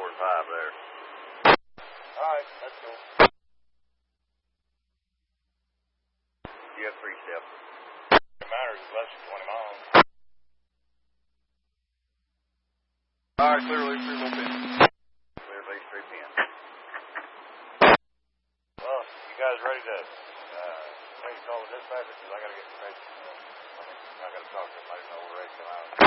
5 there. Alright, that's cool. You have 3 steps. It matters, it's less than 20 miles. Alright, clear loose 3 Clear base 3 pin. Well, you guys ready to call the dispatcher? Because I got to get information. I got to talk to him. I didn't know we're ready to come out.